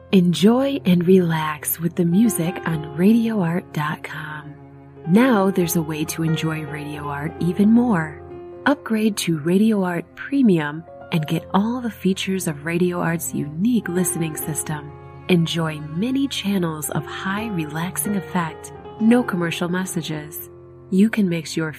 Enjoy and relax with the music on RadioArt.com. Now there's a way to enjoy Radio Art even more. Upgrade to Radio Art Premium and get all the features of Radio Art's unique listening system. Enjoy many channels of high relaxing effect, no commercial messages. You can mix your